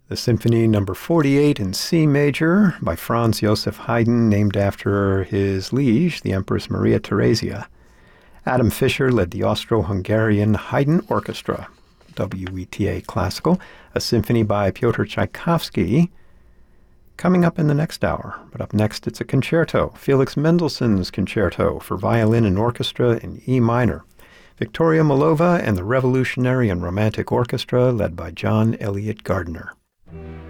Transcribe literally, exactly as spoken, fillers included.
The Symphony Number forty-eight in C major by Franz Joseph Haydn, named after his liege, the Empress Maria Theresia. Adam Fischer led the Austro-Hungarian Haydn Orchestra. W E T A Classical, a symphony by Pyotr Tchaikovsky, coming up in the next hour. But up next, it's a concerto, Felix Mendelssohn's Concerto for violin and orchestra in E minor. Victoria Milova and the Revolutionary and Romantic Orchestra, led by John Elliott Gardiner.